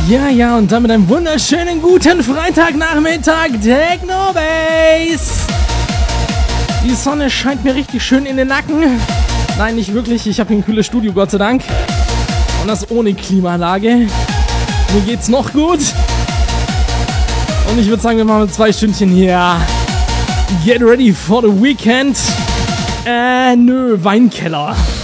Ja, und damit einen wunderschönen guten Freitagnachmittag, Techno Bass. Die Sonne scheint mir richtig schön in den Nacken. Nein, nicht wirklich, ich habe hier ein kühles Studio, Gott sei Dank. Und das ohne Klimaanlage. Mir geht's noch gut. Und ich würde sagen, wir machen 2 Stündchen hier. Get ready for the weekend. Weinkeller.